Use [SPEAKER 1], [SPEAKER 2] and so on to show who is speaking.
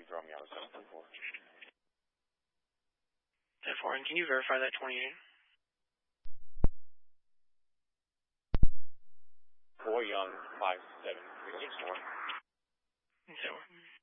[SPEAKER 1] Romeo 714.
[SPEAKER 2] 10-4, and can you verify that 28?
[SPEAKER 1] 4 Young 57 364.
[SPEAKER 2] 10-4.